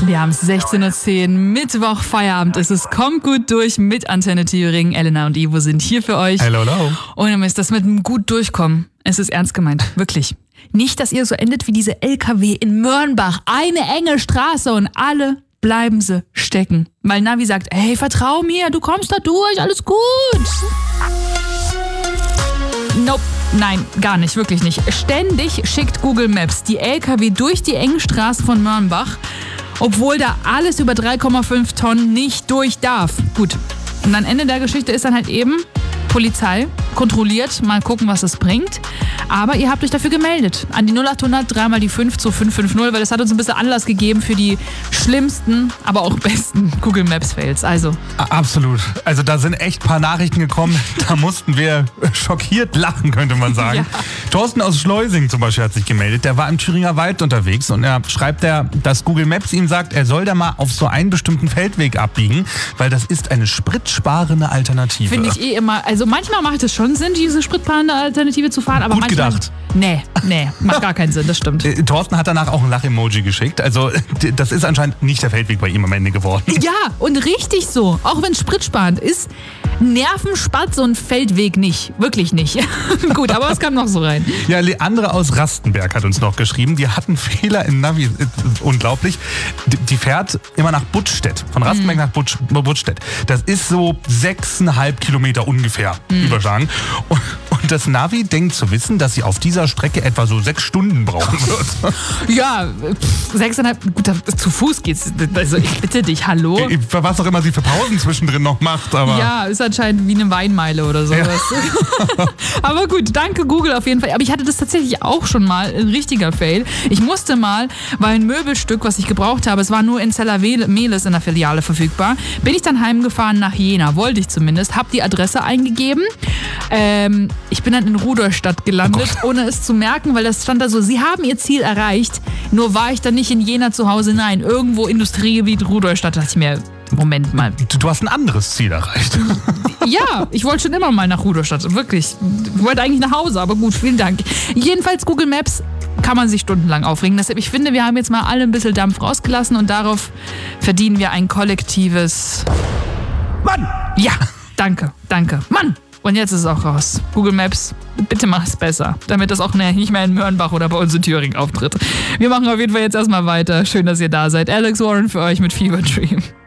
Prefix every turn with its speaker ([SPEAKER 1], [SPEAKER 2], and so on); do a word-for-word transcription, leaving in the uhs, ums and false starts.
[SPEAKER 1] Wir haben es sechzehn Uhr zehn, Mittwoch, Feierabend ist es. Kommt gut durch mit Antenne Thüringen. Elena und Ivo sind hier für euch.
[SPEAKER 2] Hello, hello.
[SPEAKER 1] Und ist das mit einem gut durchkommen. Es ist ernst gemeint, wirklich. Nicht, dass ihr so endet wie diese L K W in Mörnbach. Eine enge Straße und alle bleiben sie stecken. Weil Navi sagt, hey, vertrau mir, du kommst da durch, alles gut. Nope. Nein, gar nicht, wirklich nicht. Ständig schickt Google Maps die L K W durch die engen Straßen von Mörnbach, obwohl da alles über drei Komma fünf Tonnen nicht durch darf. Gut. Und am Ende der Geschichte ist dann halt eben Polizei, kontrolliert, mal gucken, was es bringt. Aber ihr habt euch dafür gemeldet. An die null acht hundert, dreimal die fünf zu fünf fünf null, weil das hat uns ein bisschen Anlass gegeben für die schlimmsten, aber auch besten Google Maps Fails. Also.
[SPEAKER 2] Absolut. Also da sind echt ein paar Nachrichten gekommen, da mussten wir schockiert lachen, könnte man sagen. Ja. Thorsten aus Schleusing zum Beispiel hat sich gemeldet. Der war im Thüringer Wald unterwegs und er schreibt, er, dass Google Maps ihm sagt, er soll da mal auf so einen bestimmten Feldweg abbiegen, weil das ist eine spritsparende Alternative.
[SPEAKER 1] Finde ich eh immer, also manchmal macht es schon Sinn, diese spritsparende Alternative zu fahren, aber
[SPEAKER 2] Gut
[SPEAKER 1] manchmal...
[SPEAKER 2] gedacht.
[SPEAKER 1] Nee, nee, macht gar keinen Sinn, das stimmt.
[SPEAKER 2] Äh, Thorsten hat danach auch ein Lach-Emoji geschickt. Also das ist anscheinend nicht der Feldweg bei ihm am Ende geworden.
[SPEAKER 1] Ja, und richtig so. Auch wenn es spritsparend ist, Nerven spart so ein Feldweg nicht. Wirklich nicht. Gut, aber was kam noch so rein?
[SPEAKER 2] Ja, Leandre aus Rastenberg hat uns noch geschrieben, die hatten Fehler im Navi. Unglaublich. Die, die fährt immer nach Buttstedt. Von Rastenberg mm. nach Butsch, Buttstedt. Das ist so sechseinhalb Kilometer ungefähr mm. überschlagen. Und, und das Navi denkt zu wissen, dass sie auf dieser Strecke etwa so sechs Stunden brauchen wird.
[SPEAKER 1] Ja, pff, sechseinhalb, gut, zu Fuß geht's. Also ich bitte dich, hallo?
[SPEAKER 2] Was auch immer sie für Pausen zwischendrin noch macht. Aber
[SPEAKER 1] ja, ist anscheinend wie eine Weinmeile oder sowas. Ja. Aber gut, danke Google auf jeden Fall. Aber ich hatte das tatsächlich auch schon mal, ein richtiger Fail. Ich musste mal, weil ein Möbelstück, was ich gebraucht habe, es war nur in Zellermehlis in der Filiale verfügbar, bin ich dann heimgefahren nach Jena, wollte ich zumindest, habe die Adresse eingegeben. Ähm, ich bin dann in Rudolstadt gelandet, oh ohne es zu merken, weil das stand da so, sie haben ihr Ziel erreicht, nur war ich dann nicht in Jena zu Hause, nein, irgendwo Industriegebiet Rudolstadt, dachte ich mir, Moment mal.
[SPEAKER 2] Du, du hast ein anderes Ziel erreicht.
[SPEAKER 1] Ja, ich wollte schon immer mal nach Rudolstadt, wirklich. Ich wollte eigentlich nach Hause, aber gut, vielen Dank. Jedenfalls Google Maps kann man sich stundenlang aufregen. Deshalb, ich finde, wir haben jetzt mal alle ein bisschen Dampf rausgelassen und darauf verdienen wir ein kollektives...
[SPEAKER 2] Mann!
[SPEAKER 1] Ja, danke, danke. Mann! Und jetzt ist es auch raus. Google Maps, bitte mach es besser, damit das auch nicht mehr in Mörnbach oder bei uns in Thüringen auftritt. Wir machen auf jeden Fall jetzt erstmal weiter. Schön, dass ihr da seid. Alex Warren für euch mit Fever Dream.